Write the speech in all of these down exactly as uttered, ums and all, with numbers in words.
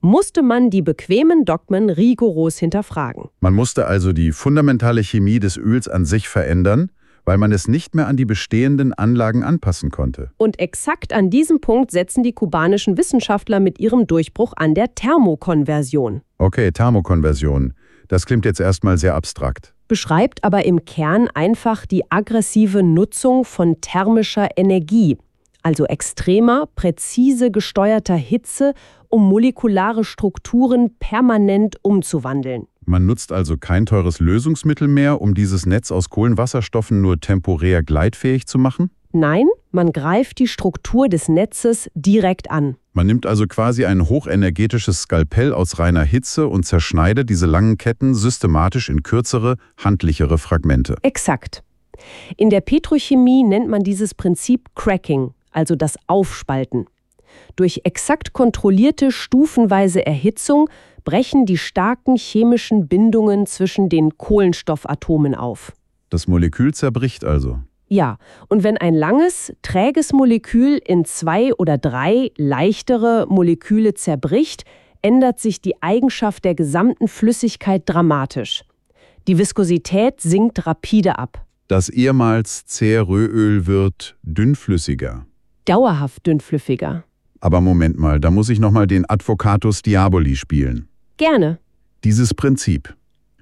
musste man die bequemen Dogmen rigoros hinterfragen. Man musste also die fundamentale Chemie des Öls an sich verändern, weil man es nicht mehr an die bestehenden Anlagen anpassen konnte. Und exakt an diesem Punkt setzen die kubanischen Wissenschaftler mit ihrem Durchbruch an der Thermokonversion. Okay, Thermokonversion. Das klingt jetzt erstmal sehr abstrakt. Beschreibt aber im Kern einfach die aggressive Nutzung von thermischer Energie, also extremer, präzise gesteuerter Hitze, um molekulare Strukturen permanent umzuwandeln. Man nutzt also kein teures Lösungsmittel mehr, um dieses Netz aus Kohlenwasserstoffen nur temporär gleitfähig zu machen? Nein, man greift die Struktur des Netzes direkt an. Man nimmt also quasi ein hochenergetisches Skalpell aus reiner Hitze und zerschneidet diese langen Ketten systematisch in kürzere, handlichere Fragmente. Exakt. In der Petrochemie nennt man dieses Prinzip Cracking, also das Aufspalten. Durch exakt kontrollierte stufenweise Erhitzung brechen die starken chemischen Bindungen zwischen den Kohlenstoffatomen auf. Das Molekül zerbricht also. Ja, und wenn ein langes, träges Molekül in zwei oder drei leichtere Moleküle zerbricht, ändert sich die Eigenschaft der gesamten Flüssigkeit dramatisch. Die Viskosität sinkt rapide ab. Das ehemals zähe Rööl wird dünnflüssiger. Dauerhaft dünnflüssiger. Aber Moment mal, da muss ich nochmal den Advocatus Diaboli spielen. Gerne. Dieses Prinzip,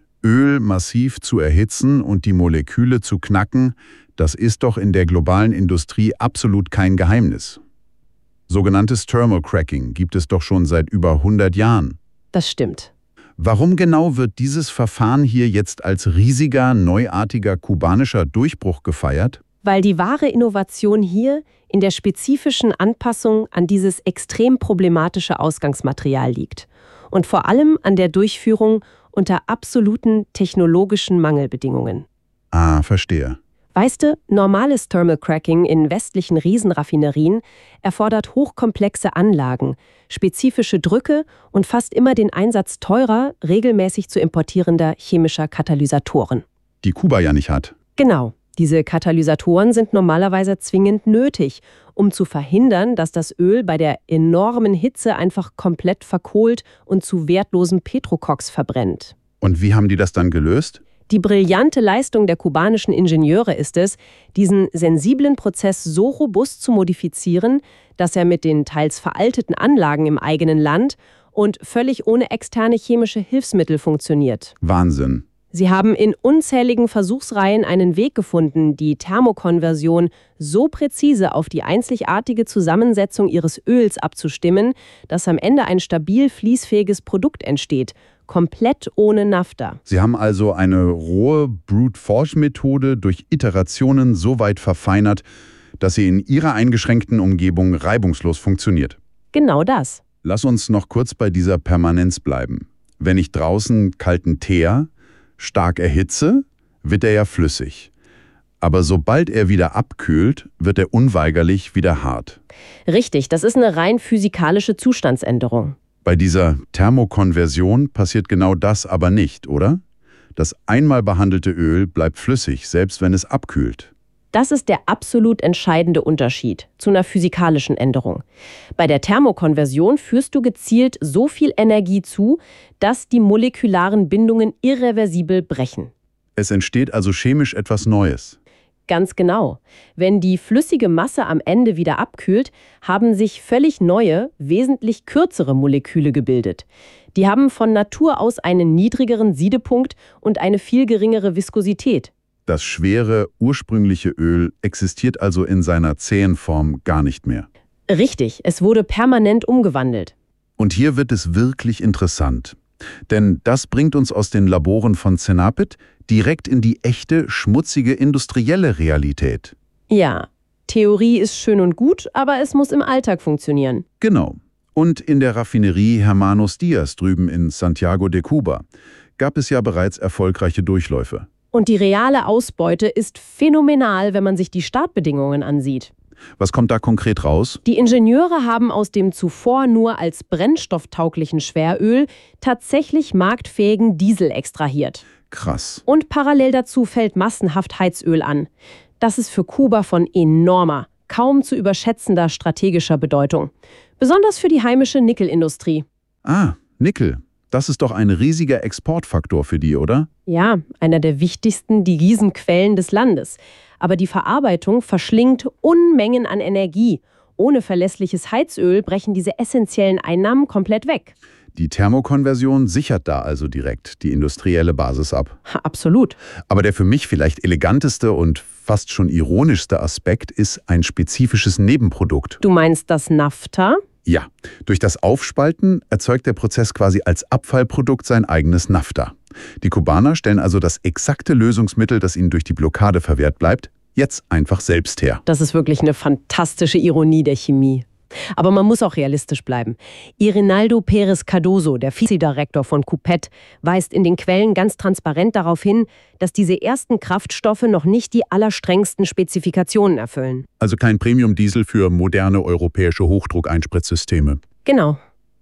Öl massiv zu erhitzen und die Moleküle zu knacken, das ist doch in der globalen Industrie absolut kein Geheimnis. Sogenanntes Thermocracking gibt es doch schon seit über hundert Jahren. Das stimmt. Warum genau wird dieses Verfahren hier jetzt als riesiger, neuartiger kubanischer Durchbruch gefeiert? Weil die wahre Innovation hier in der spezifischen Anpassung an dieses extrem problematische Ausgangsmaterial liegt. Und vor allem an der Durchführung unter absoluten technologischen Mangelbedingungen. Ah, verstehe. Weißt du, normales Thermal Cracking in westlichen Riesenraffinerien erfordert hochkomplexe Anlagen, spezifische Drücke und fast immer den Einsatz teurer, regelmäßig zu importierender chemischer Katalysatoren. Die Kuba ja nicht hat. Genau. Diese Katalysatoren sind normalerweise zwingend nötig, um zu verhindern, dass das Öl bei der enormen Hitze einfach komplett verkohlt und zu wertlosem Petrokoks verbrennt. Und wie haben die das dann gelöst? Die brillante Leistung der kubanischen Ingenieure ist es, diesen sensiblen Prozess so robust zu modifizieren, dass er mit den teils veralteten Anlagen im eigenen Land und völlig ohne externe chemische Hilfsmittel funktioniert. Wahnsinn. Sie haben in unzähligen Versuchsreihen einen Weg gefunden, die Thermokonversion so präzise auf die einzigartige Zusammensetzung ihres Öls abzustimmen, dass am Ende ein stabil fließfähiges Produkt entsteht, komplett ohne Naphtha. Sie haben also eine rohe Brute-Force-Methode durch Iterationen so weit verfeinert, dass sie in ihrer eingeschränkten Umgebung reibungslos funktioniert. Genau das. Lass uns noch kurz bei dieser Permanenz bleiben. Wenn ich draußen kalten Teer stark erhitze, wird er ja flüssig. Aber sobald er wieder abkühlt, wird er unweigerlich wieder hart. Richtig, das ist eine rein physikalische Zustandsänderung. Bei dieser Thermokonversion passiert genau das aber nicht, oder? Das einmal behandelte Öl bleibt flüssig, selbst wenn es abkühlt. Das ist der absolut entscheidende Unterschied zu einer physikalischen Änderung. Bei der Thermokonversion führst du gezielt so viel Energie zu, dass die molekularen Bindungen irreversibel brechen. Es entsteht also chemisch etwas Neues. Ganz genau. Wenn die flüssige Masse am Ende wieder abkühlt, haben sich völlig neue, wesentlich kürzere Moleküle gebildet. Die haben von Natur aus einen niedrigeren Siedepunkt und eine viel geringere Viskosität. Das schwere, ursprüngliche Öl existiert also in seiner zähen Form gar nicht mehr. Richtig, es wurde permanent umgewandelt. Und hier wird es wirklich interessant. Denn das bringt uns aus den Laboren von Cenapit direkt in die echte, schmutzige industrielle Realität. Ja, Theorie ist schön und gut, aber es muss im Alltag funktionieren. Genau. Und in der Raffinerie Hermanos Diaz drüben in Santiago de Cuba gab es ja bereits erfolgreiche Durchläufe. Und die reale Ausbeute ist phänomenal, wenn man sich die Startbedingungen ansieht. Was kommt da konkret raus? Die Ingenieure haben aus dem zuvor nur als brennstofftauglichen Schweröl tatsächlich marktfähigen Diesel extrahiert. Krass. Und parallel dazu fällt massenhaft Heizöl an. Das ist für Kuba von enormer, kaum zu überschätzender strategischer Bedeutung. Besonders für die heimische Nickelindustrie. Ah, Nickel. Das ist doch ein riesiger Exportfaktor für die, oder? Ja, einer der wichtigsten Devisenquellen des Landes. Aber die Verarbeitung verschlingt Unmengen an Energie. Ohne verlässliches Heizöl brechen diese essentiellen Einnahmen komplett weg. Die Thermokonversion sichert da also direkt die industrielle Basis ab. Ha, absolut. Aber der für mich vielleicht eleganteste und fast schon ironischste Aspekt ist ein spezifisches Nebenprodukt. Du meinst das Naphtha? Ja, durch das Aufspalten erzeugt der Prozess quasi als Abfallprodukt sein eigenes Naphtha. Die Kubaner stellen also das exakte Lösungsmittel, das ihnen durch die Blockade verwehrt bleibt, jetzt einfach selbst her. Das ist wirklich eine fantastische Ironie der Chemie. Aber man muss auch realistisch bleiben. Irinaldo Pérez Cardoso, der Vizedirektor von Cupet, weist in den Quellen ganz transparent darauf hin, dass diese ersten Kraftstoffe noch nicht die allerstrengsten Spezifikationen erfüllen. Also kein Premium-Diesel für moderne europäische Hochdruckeinspritzsysteme. Genau.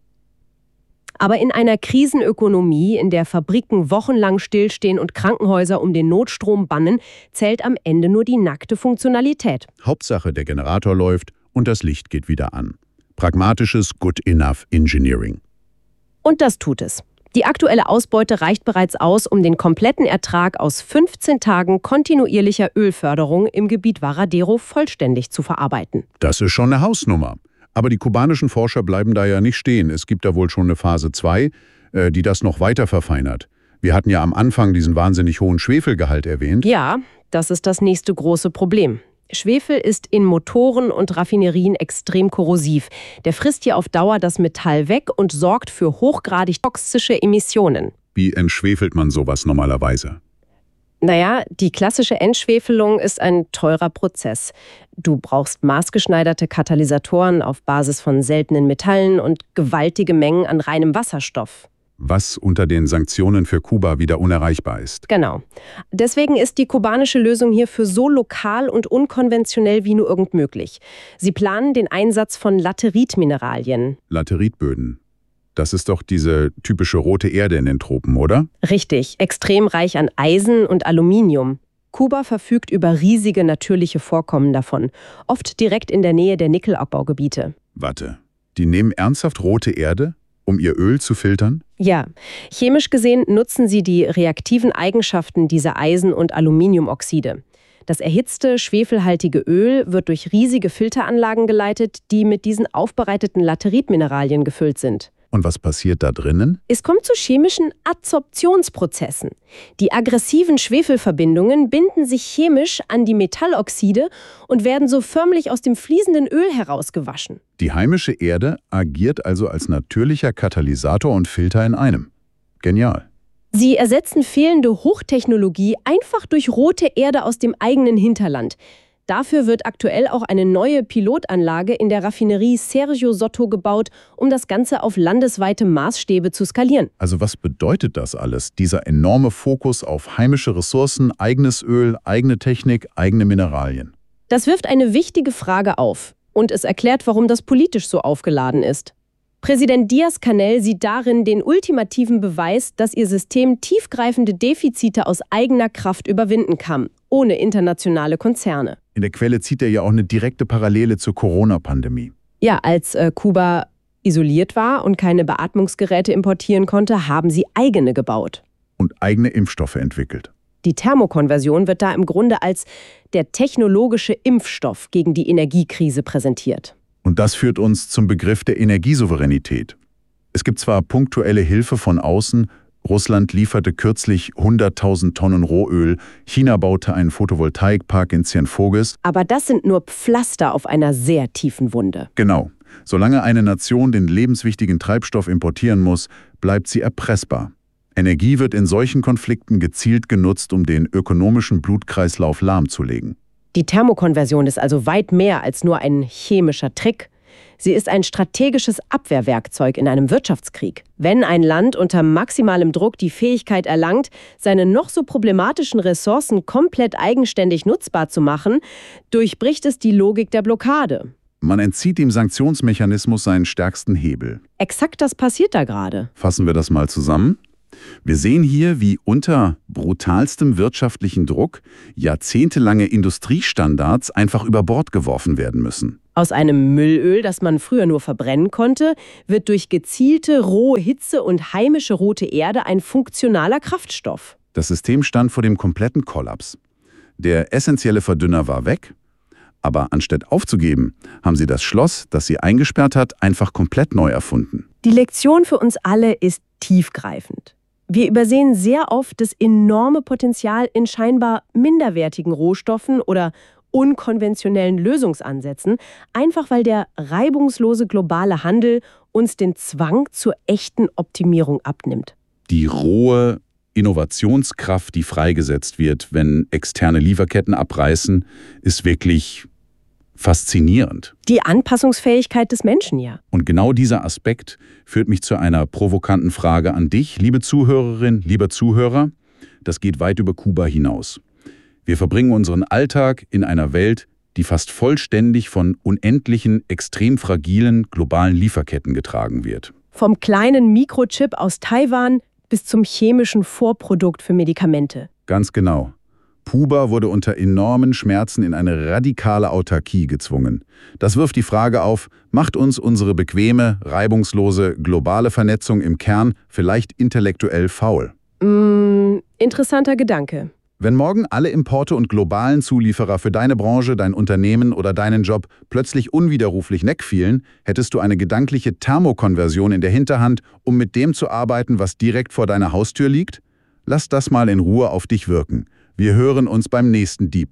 Aber in einer Krisenökonomie, in der Fabriken wochenlang stillstehen und Krankenhäuser um den Notstrom bannen, zählt am Ende nur die nackte Funktionalität. Hauptsache, der Generator läuft und das Licht geht wieder an. Pragmatisches Good Enough Engineering. Und das tut es. Die aktuelle Ausbeute reicht bereits aus, um den kompletten Ertrag aus fünfzehn Tagen kontinuierlicher Ölförderung im Gebiet Varadero vollständig zu verarbeiten. Das ist schon eine Hausnummer. Aber die kubanischen Forscher bleiben da ja nicht stehen. Es gibt da wohl schon eine Phase zwei, äh, die das noch weiter verfeinert. Wir hatten ja am Anfang diesen wahnsinnig hohen Schwefelgehalt erwähnt. Ja, das ist das nächste große Problem. Schwefel ist in Motoren und Raffinerien extrem korrosiv. Der frisst hier auf Dauer das Metall weg und sorgt für hochgradig toxische Emissionen. Wie entschwefelt man sowas normalerweise? Naja, die klassische Entschwefelung ist ein teurer Prozess. Du brauchst maßgeschneiderte Katalysatoren auf Basis von seltenen Metallen und gewaltige Mengen an reinem Wasserstoff. Was unter den Sanktionen für Kuba wieder unerreichbar ist. Genau. Deswegen ist die kubanische Lösung hierfür so lokal und unkonventionell wie nur irgend möglich. Sie planen den Einsatz von Lateritmineralien. Lateritböden. Das ist doch diese typische rote Erde in den Tropen, oder? Richtig, extrem reich an Eisen und Aluminium. Kuba verfügt über riesige natürliche Vorkommen davon, oft direkt in der Nähe der Nickelabbaugebiete. Warte, die nehmen ernsthaft rote Erde, um ihr Öl zu filtern? Ja, chemisch gesehen nutzen sie die reaktiven Eigenschaften dieser Eisen- und Aluminiumoxide. Das erhitzte, schwefelhaltige Öl wird durch riesige Filteranlagen geleitet, die mit diesen aufbereiteten Lateritmineralien gefüllt sind. Und was passiert da drinnen? Es kommt zu chemischen Adsorptionsprozessen. Die aggressiven Schwefelverbindungen binden sich chemisch an die Metalloxide und werden so förmlich aus dem fließenden Öl herausgewaschen. Die heimische Erde agiert also als natürlicher Katalysator und Filter in einem. Genial. Sie ersetzen fehlende Hochtechnologie einfach durch rote Erde aus dem eigenen Hinterland. Dafür wird aktuell auch eine neue Pilotanlage in der Raffinerie Sergio Sotto gebaut, um das Ganze auf landesweite Maßstäbe zu skalieren. Also was bedeutet das alles? Dieser enorme Fokus auf heimische Ressourcen, eigenes Öl, eigene Technik, eigene Mineralien. Das wirft eine wichtige Frage auf. Und es erklärt, warum das politisch so aufgeladen ist. Präsident Díaz-Canel sieht darin den ultimativen Beweis, dass ihr System tiefgreifende Defizite aus eigener Kraft überwinden kann, ohne internationale Konzerne. In der Quelle zieht er ja auch eine direkte Parallele zur Corona-Pandemie. Ja, als äh, Kuba isoliert war und keine Beatmungsgeräte importieren konnte, haben sie eigene gebaut. Und eigene Impfstoffe entwickelt. Die Thermokonversion wird da im Grunde als der technologische Impfstoff gegen die Energiekrise präsentiert. Und das führt uns zum Begriff der Energiesouveränität. Es gibt zwar punktuelle Hilfe von außen, Russland lieferte kürzlich hunderttausend Tonnen Rohöl, China baute einen Photovoltaikpark in Cienfuegos. Aber das sind nur Pflaster auf einer sehr tiefen Wunde. Genau. Solange eine Nation den lebenswichtigen Treibstoff importieren muss, bleibt sie erpressbar. Energie wird in solchen Konflikten gezielt genutzt, um den ökonomischen Blutkreislauf lahmzulegen. Die Thermokonversion ist also weit mehr als nur ein chemischer Trick. Sie ist ein strategisches Abwehrwerkzeug in einem Wirtschaftskrieg. Wenn ein Land unter maximalem Druck die Fähigkeit erlangt, seine noch so problematischen Ressourcen komplett eigenständig nutzbar zu machen, durchbricht es die Logik der Blockade. Man entzieht dem Sanktionsmechanismus seinen stärksten Hebel. Exakt das passiert da gerade. Fassen wir das mal zusammen. Wir sehen hier, wie unter brutalstem wirtschaftlichen Druck jahrzehntelange Industriestandards einfach über Bord geworfen werden müssen. Aus einem Müllöl, das man früher nur verbrennen konnte, wird durch gezielte rohe Hitze und heimische rote Erde ein funktionaler Kraftstoff. Das System stand vor dem kompletten Kollaps. Der essentielle Verdünner war weg, aber anstatt aufzugeben, haben sie das Schloss, das sie eingesperrt hat, einfach komplett neu erfunden. Die Lektion für uns alle ist tiefgreifend. Wir übersehen sehr oft das enorme Potenzial in scheinbar minderwertigen Rohstoffen oder unkonventionellen Lösungsansätzen, einfach weil der reibungslose globale Handel uns den Zwang zur echten Optimierung abnimmt. Die rohe Innovationskraft, die freigesetzt wird, wenn externe Lieferketten abreißen, ist wirklich faszinierend. Die Anpassungsfähigkeit des Menschen, ja. Und genau dieser Aspekt führt mich zu einer provokanten Frage an dich, liebe Zuhörerin, lieber Zuhörer. Das geht weit über Kuba hinaus. Wir verbringen unseren Alltag in einer Welt, die fast vollständig von unendlichen, extrem fragilen globalen Lieferketten getragen wird. Vom kleinen Mikrochip aus Taiwan bis zum chemischen Vorprodukt für Medikamente. Ganz genau. Kuba wurde unter enormen Schmerzen in eine radikale Autarkie gezwungen. Das wirft die Frage auf, macht uns unsere bequeme, reibungslose, globale Vernetzung im Kern vielleicht intellektuell faul? Mm, interessanter Gedanke. Wenn morgen alle Importe und globalen Zulieferer für deine Branche, dein Unternehmen oder deinen Job plötzlich unwiderruflich wegfielen, hättest du eine gedankliche Thermokonversion in der Hinterhand, um mit dem zu arbeiten, was direkt vor deiner Haustür liegt? Lass das mal in Ruhe auf dich wirken. Wir hören uns beim nächsten Deep